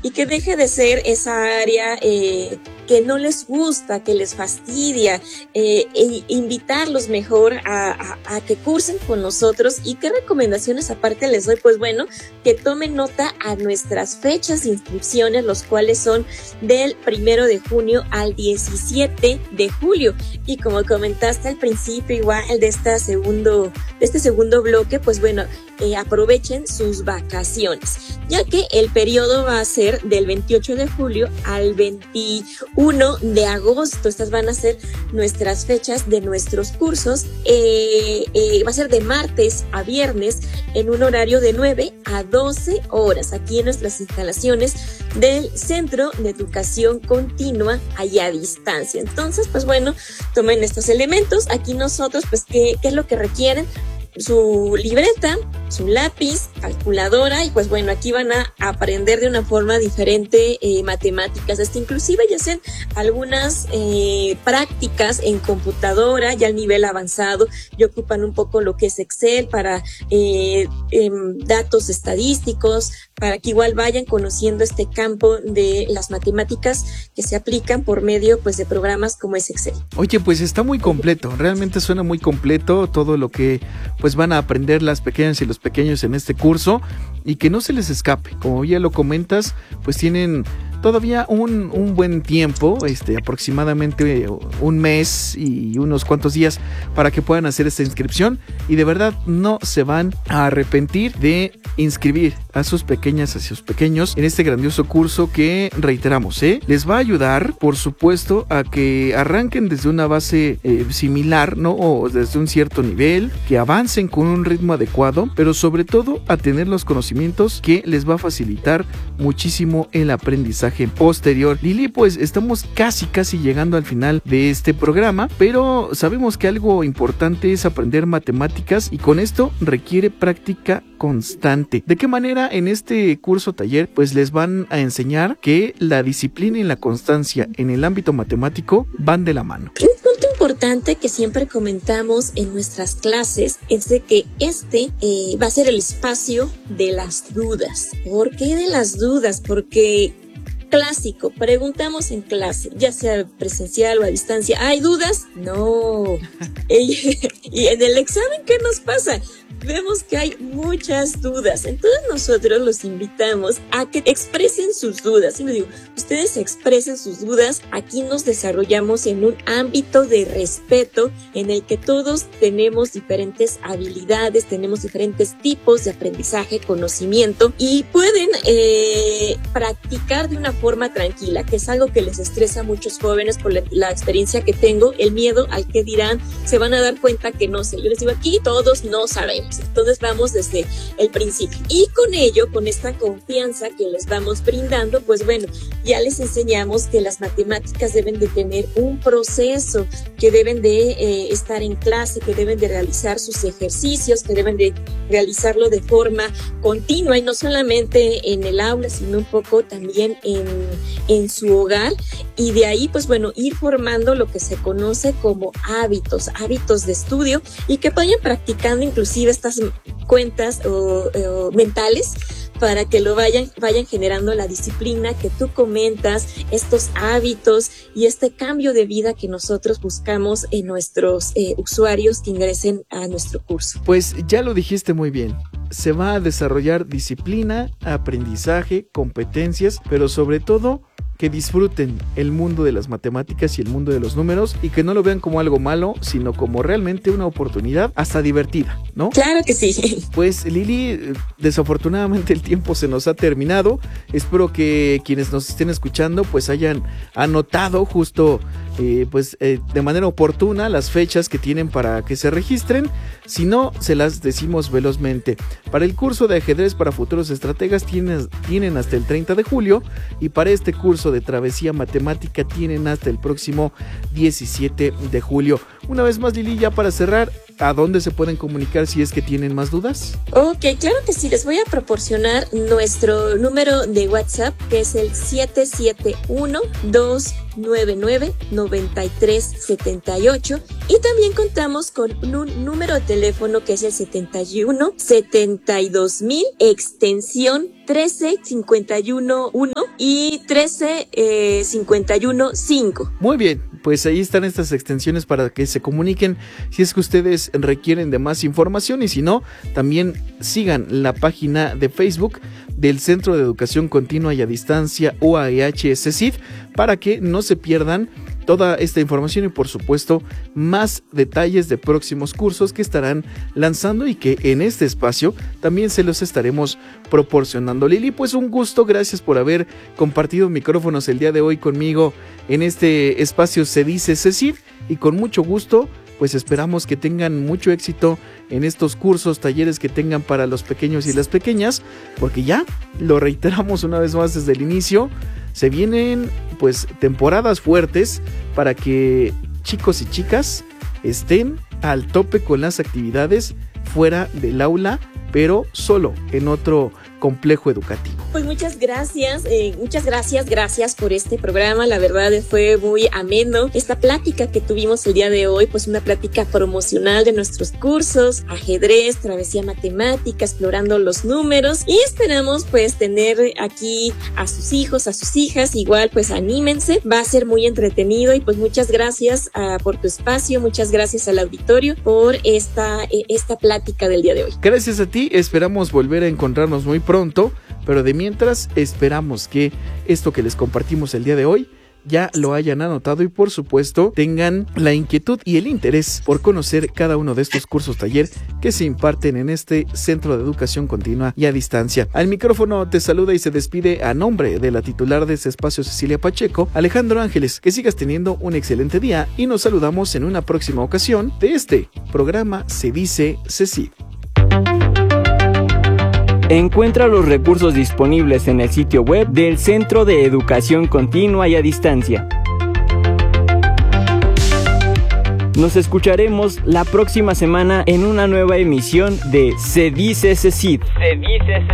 y que deje de ser esa área que no les gusta, que les fastidia, invitarlos mejor a que cursen con nosotros. ¿Y qué recomendaciones aparte les doy? Pues bueno, que tomen nota a nuestras fechas de inscripciones, los cuales son del 1 de junio al 17 de julio. Y como comentaste al principio, igual de este segundo bloque, pues bueno, aprovechen sus vacaciones, ya que el periodo va a ser del 28 de julio al 21 de agosto. Estas van a ser nuestras fechas de nuestros cursos. Va a ser de martes a viernes en un horario de 9 a 12 horas aquí en nuestras instalaciones del Centro de Educación Continua allá a distancia. Entonces, pues bueno, tomen estos elementos. Aquí nosotros, pues, ¿qué es lo que requieren? Su libreta, su lápiz, calculadora, y pues bueno, aquí van a aprender de una forma diferente matemáticas, hasta inclusive ya hacen algunas prácticas en computadora ya al nivel avanzado, y ocupan un poco lo que es Excel para datos estadísticos, para que igual vayan conociendo este campo de las matemáticas que se aplican por medio, pues, de programas como es Excel. Oye, pues está muy completo, realmente suena muy completo todo lo que pues van a aprender las pequeñas y los pequeños en este curso, y que no se les escape. Como ya lo comentas, pues tienen todavía un buen tiempo, aproximadamente un mes y unos cuantos días para que puedan hacer esta inscripción, y de verdad no se van a arrepentir de inscribir a sus pequeñas, a sus pequeños en este grandioso curso que, reiteramos, les va a ayudar, por supuesto, a que arranquen desde una base similar, ¿no? O desde un cierto nivel, que avancen con un ritmo adecuado, pero sobre todo a tener los conocimientos que les va a facilitar muchísimo el aprendizaje posterior. Lili, pues estamos casi llegando al final de este programa, pero sabemos que algo importante es aprender matemáticas, y con esto requiere práctica constante. ¿De qué manera en este curso taller pues les van a enseñar que la disciplina y la constancia en el ámbito matemático van de la mano? Un punto importante que siempre comentamos en nuestras clases es de que va a ser el espacio de las dudas. ¿Por qué de las dudas? Porque clásico, preguntamos en clase, ya sea presencial o a distancia, ¿hay dudas? No. Y en el examen, ¿qué nos pasa? Vemos que hay muchas dudas. Entonces nosotros los invitamos a que expresen sus dudas. Y les digo, ustedes expresen sus dudas. Aquí nos desarrollamos en un ámbito de respeto en el que todos tenemos diferentes habilidades, tenemos diferentes tipos de aprendizaje, conocimiento, y pueden practicar de una forma tranquila, que es algo que les estresa a muchos jóvenes por la experiencia que tengo, el miedo al que dirán. Se van a dar cuenta que no sé. Yo les digo, aquí todos no sabemos. Entonces vamos desde el principio, y con ello, con esta confianza que les vamos brindando, pues bueno, ya les enseñamos que las matemáticas deben de tener un proceso, que deben de estar en clase, que deben de realizar sus ejercicios, que deben de realizarlo de forma continua, y no solamente en el aula, sino un poco también en su hogar, y de ahí, pues bueno, ir formando lo que se conoce como hábitos de estudio, y que vayan practicando inclusive estas cuentas o mentales, para que lo vayan generando la disciplina que tú comentas, estos hábitos y este cambio de vida que nosotros buscamos en nuestros usuarios que ingresen a nuestro curso. Pues ya lo dijiste muy bien. Se va a desarrollar disciplina, aprendizaje, competencias, pero sobre todo que disfruten el mundo de las matemáticas y el mundo de los números, y que no lo vean como algo malo, sino como realmente una oportunidad hasta divertida, ¿no? Claro que sí. Pues Lili, desafortunadamente el tiempo se nos ha terminado. Espero que quienes nos estén escuchando pues hayan anotado justo de manera oportuna las fechas que tienen para que se registren. Si no, se las decimos velozmente. Para el curso de ajedrez para futuros estrategas tienen hasta el 30 de julio, y para este curso de travesía matemática tienen hasta el próximo 17 de julio. Una vez más, Lili, ya para cerrar, ¿a dónde se pueden comunicar si es que tienen más dudas? Ok, claro que sí, les voy a proporcionar nuestro número de WhatsApp, que es el 771-299-9378, y también contamos con un número de teléfono que es el 71-72,000, extensión 13511, y 13-51-5. Muy bien, pues ahí están estas extensiones para que se comuniquen si es que ustedes requieren de más información, y si no, también sigan la página de Facebook del Centro de Educación Continua y a Distancia UAEH CECID para que no se pierdan toda esta información y por supuesto más detalles de próximos cursos que estarán lanzando y que en este espacio también se los estaremos proporcionando. Lili, pues un gusto, gracias por haber compartido micrófonos el día de hoy conmigo en este espacio Se Dice CECID, y con mucho gusto pues esperamos que tengan mucho éxito en estos cursos, talleres que tengan para los pequeños y las pequeñas, porque ya lo reiteramos una vez más desde el inicio, se vienen pues temporadas fuertes para que chicos y chicas estén al tope con las actividades fuera del aula, pero solo en otro complejo educativo. Pues muchas gracias por este programa, la verdad fue muy ameno esta plática que tuvimos el día de hoy, pues una plática promocional de nuestros cursos, ajedrez, travesía matemática, explorando los números, y esperamos pues tener aquí a sus hijos, a sus hijas, igual pues anímense, va a ser muy entretenido, y pues muchas gracias por tu espacio, muchas gracias al auditorio por esta plática del día de hoy. Gracias a ti, esperamos volver a encontrarnos muy pronto, pero de mientras esperamos que esto que les compartimos el día de hoy ya lo hayan anotado y por supuesto tengan la inquietud y el interés por conocer cada uno de estos cursos taller que se imparten en este Centro de Educación Continua y a Distancia. Al micrófono te saluda y se despide a nombre de la titular de este espacio, Cecilia Pacheco, Alejandro Ángeles. Que sigas teniendo un excelente día y nos saludamos en una próxima ocasión de este programa Se Dice CECID. Encuentra los recursos disponibles en el sitio web del Centro de Educación Continua y a Distancia. Nos escucharemos la próxima semana en una nueva emisión de Se Dice CECID.